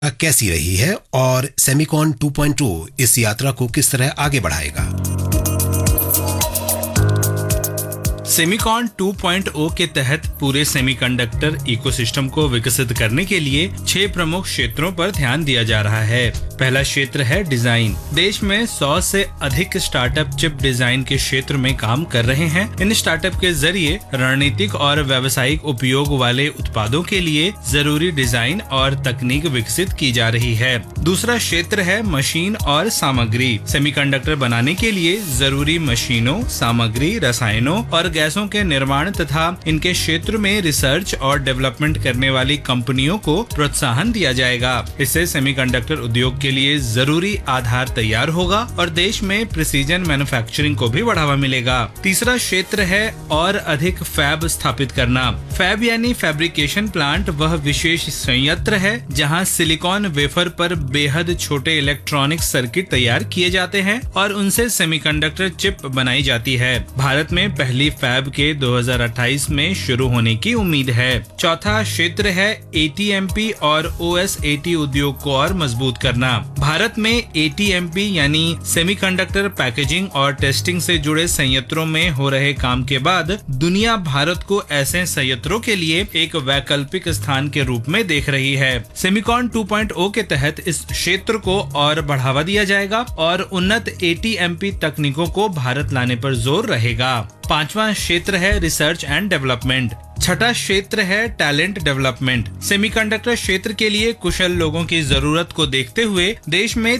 कैसी रही है और सेमिकॉन 2.0 इस यात्रा को किस तरह आगे बढ़ाएगा। सेमिकॉन 2.0 के तहत पूरे सेमीकंडक्टर इकोसिस्टम को विकसित करने के लिए 6 प्रमुख क्षेत्रों पर ध्यान दिया जा रहा है। पहला क्षेत्र है डिजाइन। देश में 100 से अधिक स्टार्टअप चिप डिजाइन के क्षेत्र में काम कर रहे हैं। इन स्टार्टअप के जरिए रणनीतिक और व्यावसायिक उपयोग वाले उत्पादों के लिए जरूरी डिजाइन और तकनीक विकसित की जा रही है। दूसरा क्षेत्र है मशीन और सामग्री। सेमीकंडक्टर बनाने के लिए जरूरी मशीनों, सामग्री, रसायनों और गैसों के निर्माण तथा इनके क्षेत्र में रिसर्च और डेवलपमेंट करने वाली कंपनियों को प्रोत्साहन दिया जाएगा। इससे सेमीकंडक्टर उद्योग के लिए जरूरी आधार तैयार होगा और देश में प्रिसीजन मैन्युफैक्चरिंग को भी बढ़ावा मिलेगा। तीसरा क्षेत्र है और अधिक फैब स्थापित करना। फैब यानी फैब्रिकेशन प्लांट वह विशेष संयंत्र है जहां सिलिकॉन वेफर पर बेहद छोटे इलेक्ट्रॉनिक सर्किट तैयार किए जाते हैं और उनसे सेमीकंडक्टर चिप बनाई जाती है। भारत में पहली फैब के 2028 में शुरू होने की उम्मीद है। चौथा क्षेत्र है ATMP और OSAT उद्योग को और मजबूत करना। भारत में ATMP यानी सेमीकंडक्टर पैकेजिंग और टेस्टिंग से जुड़े संयंत्रों में हो रहे काम के बाद दुनिया भारत को ऐसे संयंत्रों के लिए एक वैकल्पिक स्थान के रूप में देख रही है। सेमिकॉन 2.0 के तहत इस क्षेत्र को और बढ़ावा दिया जाएगा और उन्नत ATMP तकनीकों को भारत लाने पर जोर रहेगा। पांचवा क्षेत्र है रिसर्च एंड डेवलपमेंट। छठा क्षेत्र है टैलेंट डेवलपमेंट। सेमीकंडक्टर क्षेत्र के लिए कुशल लोगों की जरूरत को देखते हुए देश में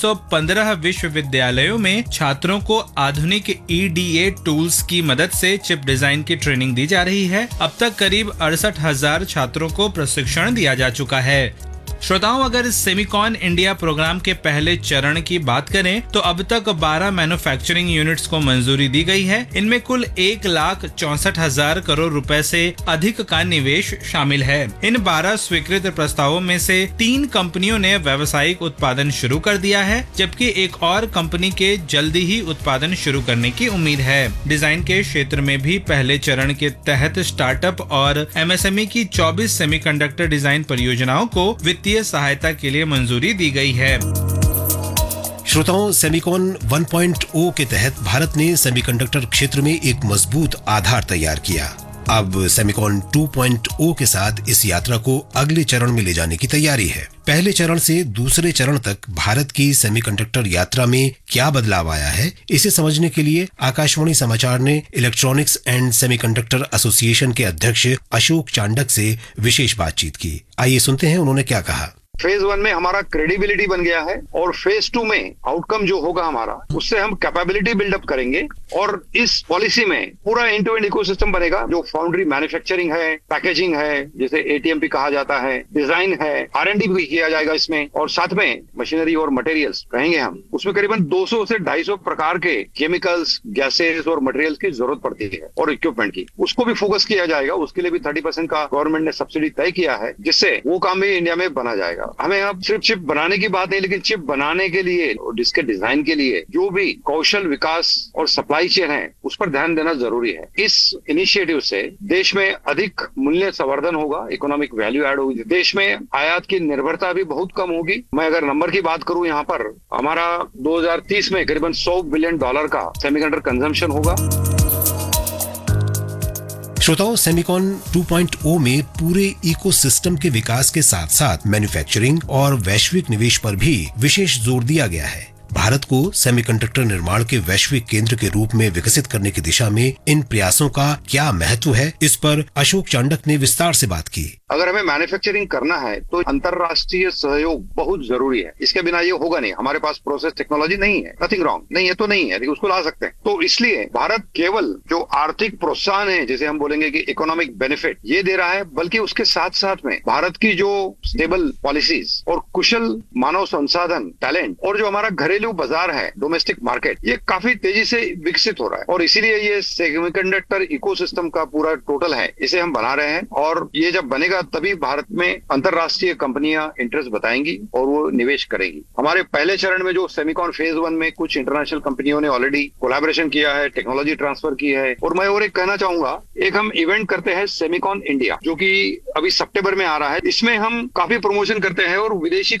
315 विश्वविद्यालयों में छात्रों को आधुनिक EDA टूल्स की मदद से चिप डिजाइन की ट्रेनिंग दी जा रही है। अब तक करीब 68,000 छात्रों को प्रशिक्षण दिया जा चुका है। श्रोताओं, अगर सेमिकॉन इंडिया प्रोग्राम के पहले चरण की बात करें तो अब तक 12 मैन्युफैक्चरिंग यूनिट्स को मंजूरी दी गई है। इनमें कुल 1,64,000 करोड़ रुपए से अधिक का निवेश शामिल है। इन 12 स्वीकृत प्रस्तावों में से 3 कंपनियों ने व्यावसायिक उत्पादन शुरू कर दिया है, जबकि एक और कंपनी के जल्दी ही उत्पादन शुरू करने की उम्मीद है। डिजाइन के क्षेत्र में भी पहले चरण के तहत स्टार्टअप और MSME की 24 सेमीकंडक्टर डिजाइन परियोजनाओं को वित्तीय सहायता के लिए मंजूरी दी गई है। श्रोताओं, सेमिकॉन 1.0 के तहत भारत ने सेमीकंडक्टर क्षेत्र में एक मजबूत आधार तैयार किया। अब सेमिकॉन 2.0 के साथ इस यात्रा को अगले चरण में ले जाने की तैयारी है। पहले चरण से दूसरे चरण तक भारत की सेमीकंडक्टर यात्रा में क्या बदलाव आया है, इसे समझने के लिए आकाशवाणी समाचार ने इलेक्ट्रॉनिक्स एंड सेमीकंडक्टर एसोसिएशन के अध्यक्ष अशोक चांडक से विशेष बातचीत की। आइए सुनते हैं उन्होंने क्या कहा। फेज 1 में हमारा क्रेडिबिलिटी बन गया है और फेज 2 में आउटकम जो होगा हमारा, उससे हम कैपेबिलिटी बिल्डअप करेंगे और इस पॉलिसी में पूरा एंड टू एंड इकोसिस्टम बनेगा, जो फाउंड्री मैन्युफैक्चरिंग है, पैकेजिंग है, जिसे ATMP कहा जाता है, डिजाइन है, R&D भी किया जाएगा इसमें, और साथ में मशीनरी और मटेरियल्स कहेंगे हम। उसमें करीबन 200 से 250 प्रकार के केमिकल्स, गैसेस और मटेरियल्स की जरूरत पड़ती है और इक्विपमेंट की, उसको भी फोकस किया जाएगा। उसके लिए भी 30% का गवर्नमेंट ने सब्सिडी तय किया है, जिससे वो काम भी इंडिया में बना जाएगा। हमें अब सिर्फ चिप बनाने की बात नहीं, लेकिन चिप बनाने के लिए और इसके डिजाइन के लिए जो भी कौशल विकास और सप्लाई चेन है, उस पर ध्यान देना जरूरी है। इस इनिशिएटिव से देश में अधिक मूल्य संवर्धन होगा, इकोनॉमिक वैल्यू ऐड होगी, देश में आयात की निर्भरता भी बहुत कम होगी। मैं अगर नंबर की बात करूं, यहाँ पर हमारा 2030 में करीबन $100 बिलियन का सेमीकंडक्टर कंजम्पशन होगा। श्रोताओं, सेमिकॉन 2.0 में पूरे इकोसिस्टम के विकास के साथ साथ मैन्युफैक्चरिंग और वैश्विक निवेश पर भी विशेष जोर दिया गया है। भारत को सेमीकंडक्टर निर्माण के वैश्विक केंद्र के रूप में विकसित करने की दिशा में इन प्रयासों का क्या महत्व है, इस पर अशोक चांडक ने विस्तार से बात की। अगर हमें मैन्युफैक्चरिंग करना है तो अंतर्राष्ट्रीय सहयोग बहुत जरूरी है। इसके बिना ये होगा नहीं। हमारे पास प्रोसेस टेक्नोलॉजी नहीं है, नथिंग रॉन्ग, नहीं है तो नहीं है, लेकिन उसको ला सकते हैं। तो इसलिए भारत केवल जो आर्थिक प्रोत्साहन है, जैसे हम बोलेंगे कि इकोनॉमिक बेनिफिट, ये दे रहा है, बल्कि उसके साथ साथ में भारत की जो स्टेबल पॉलिसीज और कुशल मानव संसाधन, टैलेंट और जो हमारा घरेलू बाजार है, डोमेस्टिक मार्केट, ये काफी तेजी से विकसित हो रहा है। और इसीलिए ये सेमीकंडक्टर इकोसिस्टम का पूरा टोटल है, इसे हम बना रहे हैं। और ये जब बनेगा तभी भारत में अंतरराष्ट्रीय कंपनियां इंटरेस्ट बताएंगी और वो निवेश करेगी। हमारे पहले चरण में जो सेमिकॉन फेज 1 में कुछ इंटरनेशनल कंपनियों ने ऑलरेडी कोलैबोरेशन किया है, टेक्नोलॉजी ट्रांसफर की है। और मैं और एक कहना चाहूंगा, एक हम इवेंट करते हैं सेमिकॉन इंडिया, जो कि अभी सितंबर में आ रहा है। इसमें हम काफी प्रमोशन करते हैं और विदेशी